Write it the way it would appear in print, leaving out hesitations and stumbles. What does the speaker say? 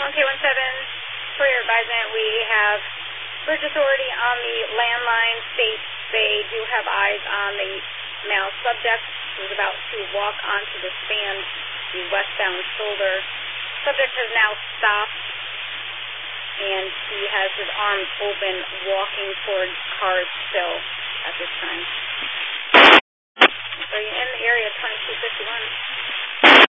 1K17, for your advisement, we have bridge authority on the landline. States they do have eyes on the male subject who is about to walk onto the span, the westbound shoulder. Subject has now stopped, and he has his arms open, walking towards cars still at this time. So you're in the area of 2251.